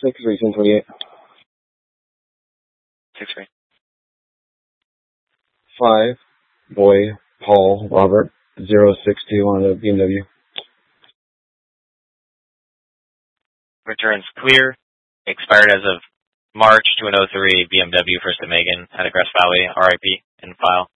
6-3-10-28. 6-3. 5, Boy, Paul, Robert, 062 on the BMW. Returns clear. Expired as of March 2003 BMW First at Megan, Hattacross Valley, RIP, in file.